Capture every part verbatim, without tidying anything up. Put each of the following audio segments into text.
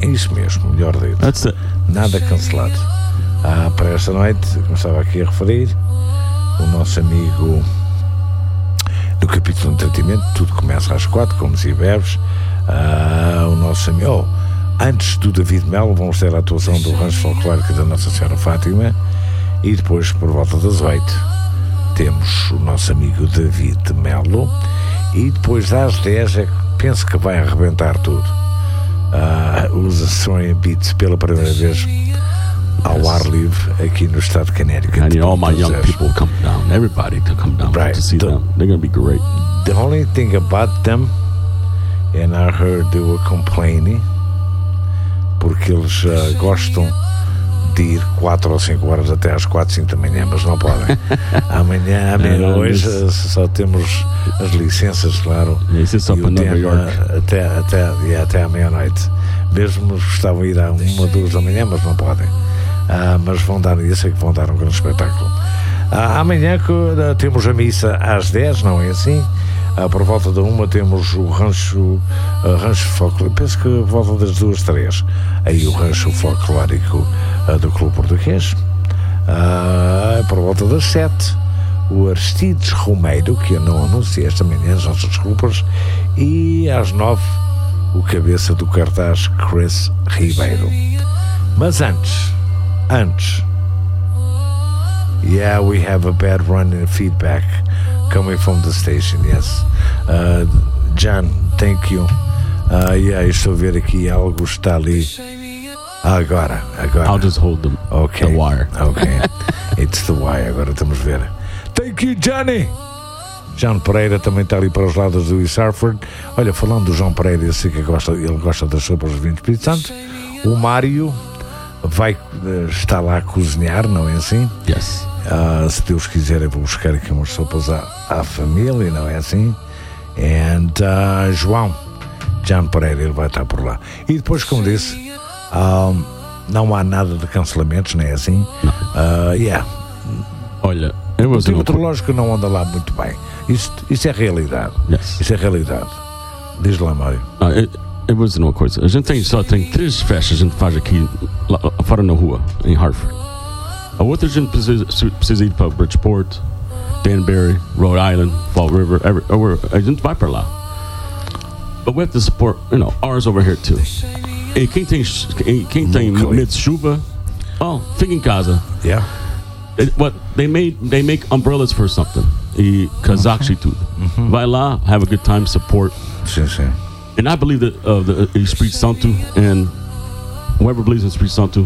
Isso mesmo, melhor dito. That's it. Nada cancelado. Ah, para esta noite, como estava aqui a referir, o nosso amigo do capítulo de entretenimento, tudo começa às quatro, como se bebes. Ah, o nosso amigo, oh, antes do David Melo, vamos ter a atuação do Rancho Folclórico da Nossa Senhora Fátima, e depois, por volta das oito, temos o nosso amigo David Melo, e depois às dez, é, penso que vai arrebentar tudo. Ah, os Australian Beats pela primeira vez ao ar livre aqui no estado de Connecticut. I need all my young people come down, everybody to come down Right. to see The- them. They're going to be great. The only thing about them, and I heard they were complaining, porque eles uh, gostam de ir quatro ou cinco horas até às quatro, cinco da manhã, mas não podem. Amanhã, amanhã Não, hoje, isso- uh, só temos as licenças, claro. This is e up o in Nova tema York. até, até, e até à meia-noite. Mesmo gostavam de ir à uma, duas da manhã, mas não podem. Ah, mas vão dar, eu sei que vão dar um grande espetáculo. Ah, amanhã que, ah, temos a missa às dez, não é assim? Ah, por volta da uma temos o rancho, ah, rancho folclórico, penso que por volta das duas, três, aí o rancho folclórico ah, do Clube Português. Ah, por volta das sete, o Aristides Romeiro, que eu não anunciei esta manhã, as nossas desculpas, e às nove, o cabeça do cartaz Chris Ribeiro. Mas antes, antes, yeah, we have a bad run in feedback coming from the station, yes. Uh, John, thank you. Uh, yeah, estou a ver aqui, algo está ali. Agora, agora. I'll just hold them, Okay. the wire. Okay. It's the wire, agora estamos a ver. Thank you, Johnny! João Pereira também está ali para os lados do East Hartford. Olha, falando do João Pereira, eu sei que gosta, ele gosta das sopas do Vinho do Espírito Santo. O Mário vai eh, estar lá a cozinhar, não é assim? Yes. Ah, se Deus quiser, eu vou buscar aqui umas sopas à, à família, não é assim? And ah, João, João Pereira, ele vai estar por lá. E depois, como disse, ah, não há nada de cancelamentos, não é assim? Não. Ah, yeah. Olha, it O was an time meteorológico não anda lá muito bem. Isso, isso é realidade. Yes. Isso é realidade. Diz lá, Mário. Uh, it, it was uma coisa. A gente tem só tem três festas que a gente faz aqui lá, fora na rua, em Hartford. A outra a gente precisa, precisa ir para Bridgeport, Danbury, Rhode Island, Fall River. Every, every, a gente vai para lá. But we have to support, you know, ours over here too. E quem tem, e quem tem Locally. medo de chuva, oh, fica em casa. Yeah. It, what they made, they make umbrellas for something. E casaco e tudo. Vai lá, have a good time, support. Sim, sim. And I believe that uh, the uh, Espírito Santo, and whoever believes in Espírito Santo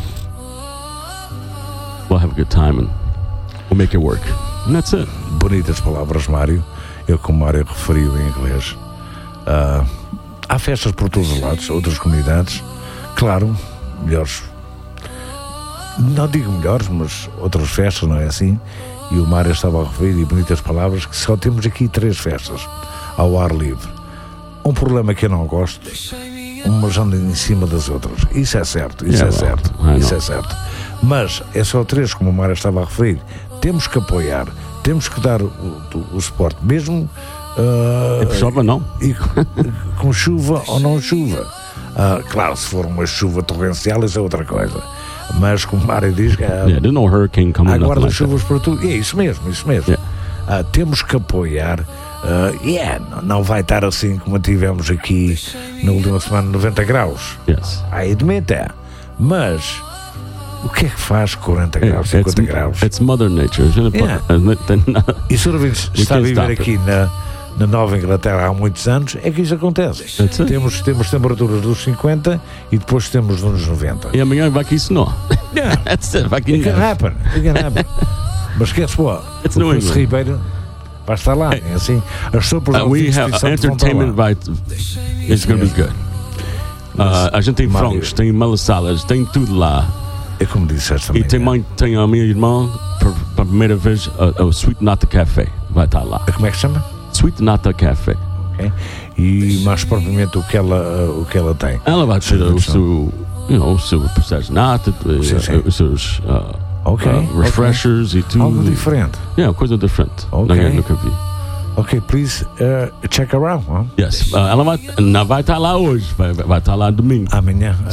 will have a good time and we'll make it work. And that's it. Bonitas palavras, Mário. Eu, como Mário referiu em inglês, ah, há festas por todos os lados, outras comunidades, claro, melhores, não digo melhores, mas outras festas, não é assim? E o Mário estava a referir, e bonitas palavras, que só temos aqui três festas ao ar livre. Um problema que eu não gosto, umas andam em cima das outras. Isso é certo, isso Yeah, é well, certo, I isso know. é certo. Mas é só três, como o Mário estava a referir. Temos que apoiar, temos que dar o, o, o suporte, mesmo ah, If chove, não. e com, com chuva ou não chuva. Ah, claro, se for uma chuva torrencial, isso é outra coisa. Mas como o Mário diz, ah, Yeah, there's no hurricane coming. há Nothing like that. guarda-chuvas para tudo. É isso mesmo, isso mesmo. Yeah. Ah, temos que apoiar. Ah, yeah, não- não vai estar assim como tivemos aqui na última semana, noventa graus. Yes. I admit that. Mas o que é que faz quarenta Hey, graus, it's, cinquenta graus? it's Mother Nature. Isn't it? Yeah. Isn't it? Then, uh, E se o ouvinte We está a can't viver stop aqui na, na Nova Inglaterra há muitos anos, é que isso acontece. That's it. Temos, temos temperaturas dos cinquenta e depois temos nos noventa. E amanhã vai que isso não. Yeah, That's it. Vai que it can happen. It can happen. Mas guess what? It's O New Chris England. Ribeiro vai estar lá. É assim. As sopas Uh, ao we Vinho do have Espírito Santo vão estar entertainment lá. vai. It's going to be good. Uh, a gente tem Mário. frangos, tem malasalas, tem tudo lá. É como disse esta E manhã. tem, mãe, tem a minha irmã, por, pela primeira vez, uh, o Sweet Nata Café. Vai estar lá. Como é que se chama? Sweet Nata Café. Ok. E mais propriamente o que ela, uh, o que ela tem. Ela vai ter o seu, you know, o seu processo de nata, Sim, sim. uh, os seus uh, Ok, uh, refreshers e tudo. Algo diferente. Yeah, coisa diferente. Ok. Ninguém nunca vi. Ok, please uh, check around. Huh? Yes. Uh, ela vai, não vai estar lá hoje, vai, vai estar lá domingo. Amanhã.